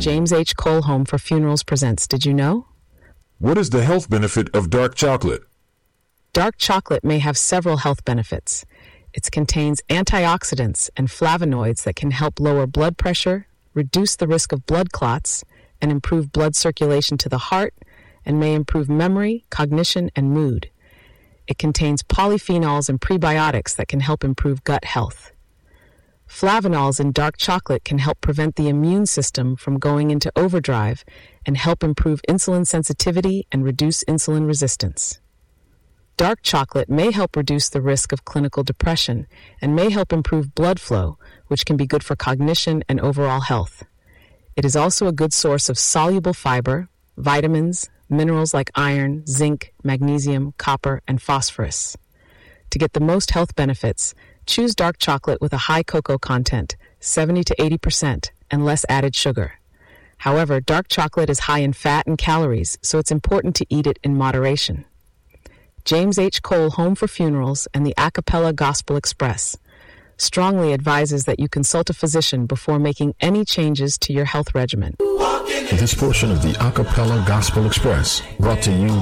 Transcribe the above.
James H. Cole Home for Funerals presents Did You Know? What is the health benefit of dark chocolate? Dark chocolate may have several health benefits. It contains antioxidants and flavonoids that can help lower blood pressure, reduce the risk of blood clots, and improve blood circulation to the heart, and may improve memory, cognition, and mood. It contains polyphenols and prebiotics that can help improve gut health. Flavonols in dark chocolate can help prevent the immune system from going into overdrive and help improve insulin sensitivity and reduce insulin resistance. Dark chocolate may help reduce the risk of clinical depression and may help improve blood flow, which can be good for cognition and overall health. It is also a good source of soluble fiber, vitamins, minerals like iron, zinc, magnesium, copper, and phosphorus. To get the most health benefits, choose dark chocolate with a high cocoa content, 70 to 80%, and less added sugar. However, dark chocolate is high in fat and calories, so it's important to eat it in moderation. James H. Cole Home for Funerals and the Acapella Gospel Express strongly advises that you consult a physician before making any changes to your health regimen. This portion of the Acapella Gospel Express brought to you